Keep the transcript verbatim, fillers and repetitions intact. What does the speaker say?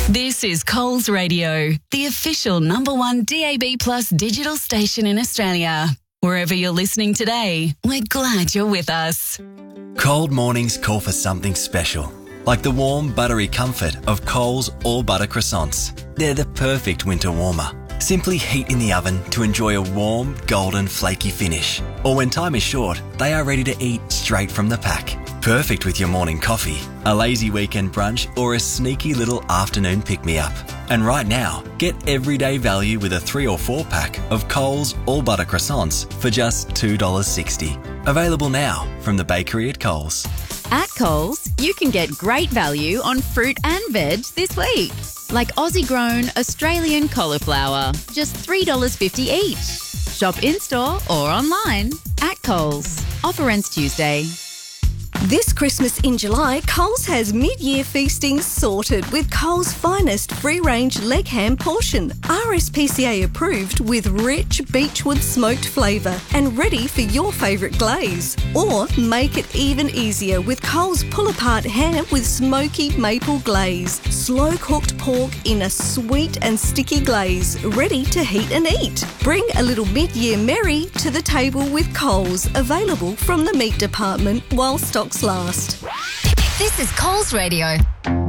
This is Coles Radio, the official number one D A B Plus digital station in Australia. Wherever you're listening today, we're glad you're with us. Cold mornings call for something special, like the warm, buttery comfort of Coles All Butter Croissants. They're the perfect winter warmer. Simply heat in the oven to enjoy a warm, golden, flaky finish. Or when time is short, they are ready to eat straight from the pack. Perfect with your morning coffee, a lazy weekend brunch, or a sneaky little afternoon pick-me-up. And right now, get everyday value with a three or four pack of Coles All Butter Croissants for just two dollars sixty. Available now from the bakery at Coles. At Coles, you can get great value on fruit and veg this week. Like Aussie-grown Australian cauliflower, just three dollars fifty each. Shop in-store or online at Coles. Offer ends Tuesday. This Christmas in July, Coles has mid-year feasting sorted with Coles' finest free-range leg ham portion, R S P C A approved with rich beechwood smoked flavour and ready for your favourite glaze. Or make it even easier with Coles pull-apart ham with smoky maple glaze, slow-cooked pork in a sweet and sticky glaze, ready to heat and eat. Bring a little mid-year merry to the table with Coles, available from the meat department while stocks last. This is Coles Radio.